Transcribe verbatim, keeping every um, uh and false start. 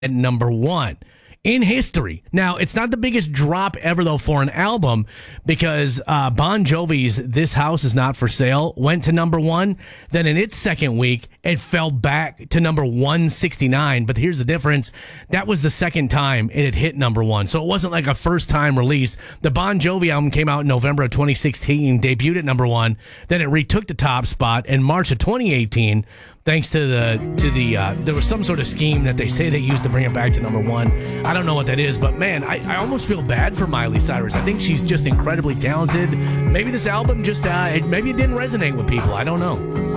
at number one in history. Now, it's not the biggest drop ever, though, for an album, because uh, Bon Jovi's This House Is Not For Sale went to number one. Then in its second week, it fell back to number one sixty-nine. But here's the difference. That was the second time it had hit number one. So it wasn't like a first-time release. The Bon Jovi album came out in November of twenty sixteen, debuted at number one. Then it retook the top spot in March of twenty eighteen. Thanks to the, to the, uh, there was some sort of scheme that they say they used to bring it back to number one. I don't know what that is, but man, I, I almost feel bad for Miley Cyrus. I think she's just incredibly talented. Maybe this album just, uh, it, maybe it didn't resonate with people. I don't know.